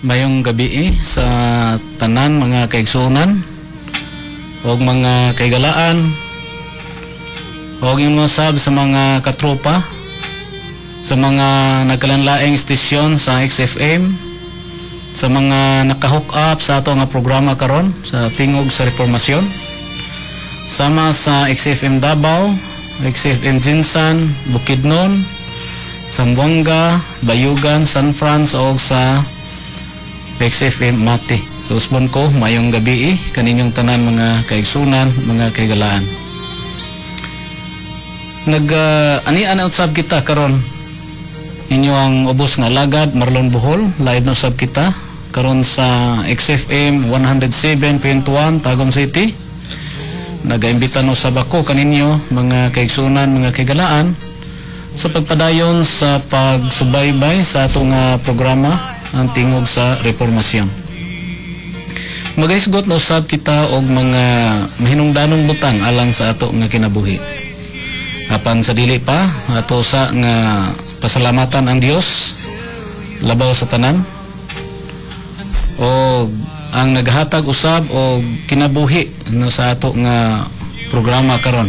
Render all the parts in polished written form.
Mayong gabi sa tanan mga kaigsunan o mga kaigalaan o yung masab sa mga katropa sa mga nagkalanlaeng istasyon sa XFM, sa mga nakahook up sa ato nga programa karon sa tingog sa reformasyon, sama sa XFM Davao, XFM Jinsan, Bukidnon, Zamboanga, Bayugan, San Franz o sa XFM Mati. So usbon ko mayong gabi kaninyong tanan mga kaigsunan, mga kaigalaan. Ani-ana usab kita karon inyo ang ubos nga lagad Marlon Bohol, live na usab kita karon sa XFM 107.1 Tagum City. Nagaimbita no usab ako kaninyo mga kaigsunan, mga kaigalaan sa pagpadayon sa pagsubaybay sa atong programa ang tingog sa reformasyon. Magaisgot na usab kita og mga mahinungdanong butang alang sa ato nga kinabuhi. Apan sa dili pa ato sa nga pasalamatan ang Dios labaw sa tanan o ang naghatag usab og kinabuhi no sa ato nga programa karon.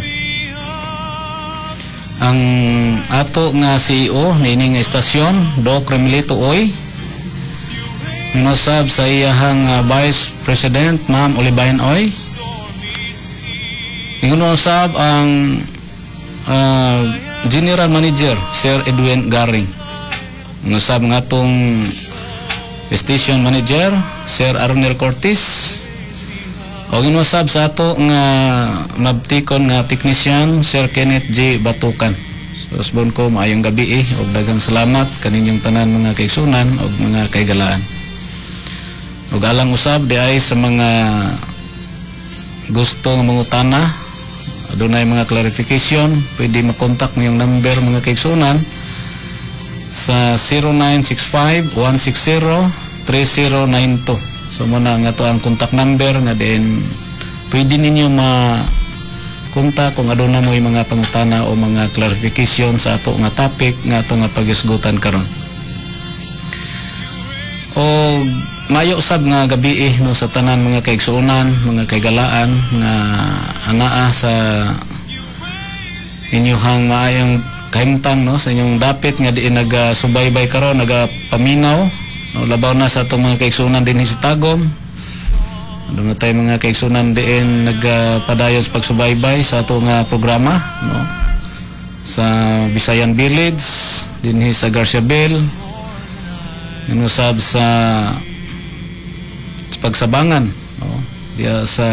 Ang ato nga CEO niini nga estasyon, Doc Remilito Oy, nasab sa iyahang Vice President Ma'am Olibayan Oy. Ingon nasab ang General Manager Sir Edwin Garing. Nasab nga tong Station Manager Sir Arnel Cortis. O ginusab sa ato nga mabtikon nga technician Sir Kenneth J. Batukan. So usbon ko maayong gabi og daghang salamat kaninyong tanan mga kaigsunan og mga kaigalaan. Ug alang usab di ay sa mga gusto nga mangutana, adunay mga clarification, pwede makontak mo yung number mga kaigsunan sa 0965-160-3092. So muna nga to ang contact number nga din pwede ninyo ma-kontak kung aduna mo yung mga pangutana o mga clarification sa ato nga topic nga ato nga pagisgutan karon. O mayo usab nga gabi no sa tanan mga kaigsunan, mga kaigalaan nga anaa sa inyong maayong kahimtang no sa inyong dapit nga di nagasubaybay karon, nagapaminaw no, labaw na sa itong mga kaigsunan din sa Tagum. Doon na tayo mga kaigsunan din nagpadayon sa pagsubaybay sa itong programa no, sa Bisayan Village din sa Garcia Bell, inusab sa pagsabangan no, diya sa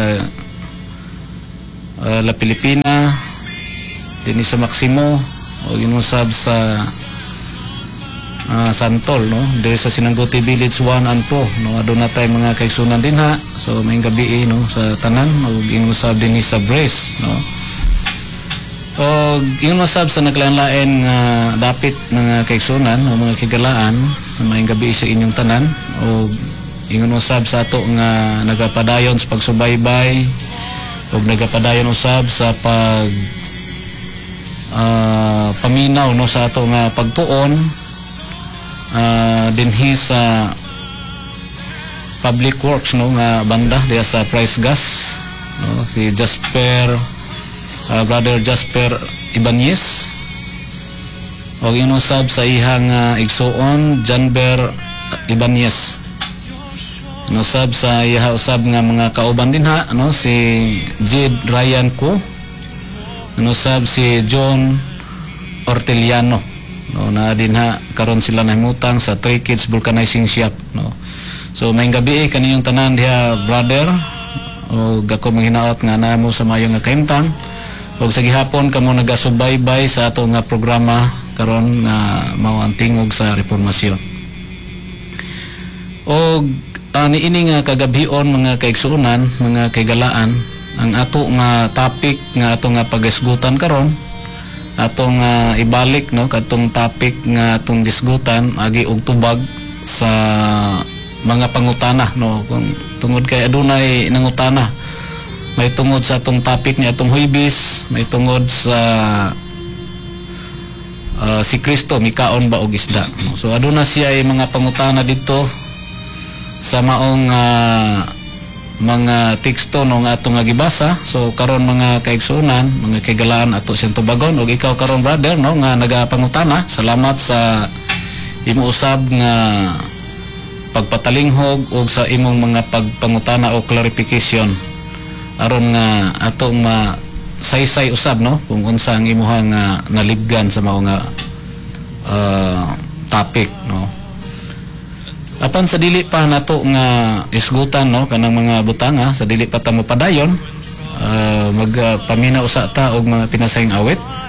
La Pilipina din sa Maximo o inusab sa Santol no, diri sa Sinangote Village 1 and 2 no, aduna tay mga kaigsunan din ha. So may gabi no sa tanan o inusab din sa Bres no, o inusab sa naglain-lain nga dapit mga kaigsunan o mga kigalaan may gabi sa inyong tanan o ingon usab sa ato nga nagapadayon sa pagsubaybay o nagapadayon usab sa pag paminaw no sa ato nga pagtuon dinhi sa Public Works no nga banda diya sa Price Gas no, si Jasper Brother Jasper Ibanez o inusab sa ihang igsuon Janber Ibanez. Inusab sa iha usab nga mga kauban din ha no, si Jed Ryan ko, inusab si John Orteliano no, na din ha karon sila nahimutang sa 3 Kids Vulcanizing Shop no. So may gabi kaninyong tanan diha brother o gako manghinaot nga namo sa mayo nga kahimtang og sa gihapon kamo nagasubaybay sa ato nga programa karon nga mao ang tingog sa reformasyon. Og niini nga kagabhion mga kaigsunan, mga kaigalaan, ang ato nga topic nga ato nga pagisgutan karon, atong ibalik no katong topic nga atong gisgutan agi og tubag sa mga pangutana no, kung tungod kay adunay nangutana. May tungod sa atong topic ni atong Huwebes, may tungod sa si Kristo mikaon ba og isda no? So aduna siya ay mga pangutana dito sa maong mga teksto no nga atong nga gibasa. So karon mga kaigsunan, mga kaigalaan ato siyang tubagon ug ikaw karon brother no nga nagapangutana, salamat sa imo usab nga pagpatalinghog ug sa imong mga pagpangutana o clarification aron nga atong saysay usab no kung unsa ang imuhang nalibgan sa mao nga topic no. Apan sa dili pa nato nga isgutan no kanang mga butanga, sa dili pa ta mo padayon, magpamina usa ta og mga pinasayng awit.